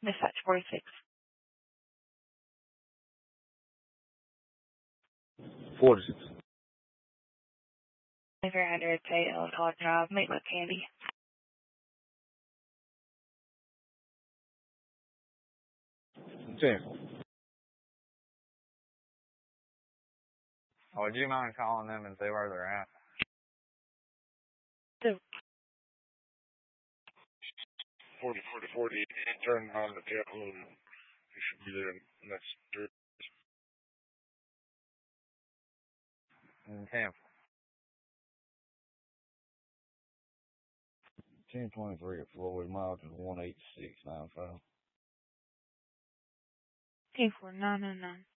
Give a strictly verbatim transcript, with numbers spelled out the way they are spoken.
Dispatch forty-six. forty-six. twenty-three hundred Tate Ellen Todd Drive, meet with Candy. ten. Would you mind calling them and see where they're at? The forty, forty, forty, turn on the tail and you should be there next dirt. In ten. ten twenty-three at Floyd, miles is one eight six nine five. T four nine oh nine.